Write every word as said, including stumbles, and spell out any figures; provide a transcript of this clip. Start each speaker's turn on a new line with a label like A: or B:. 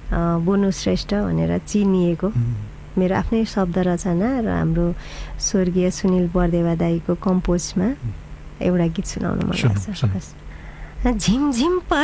A: बोनु श्रेष्ठ भनेर चिनिएको मेरो आफ्नै शब्द रचना र हाम्रो स्वर्गीय सुनिल बर्देवा दाईको कम्पोजमा एउटा गीत सुनाउनु मन लाग्छ। झिमझिम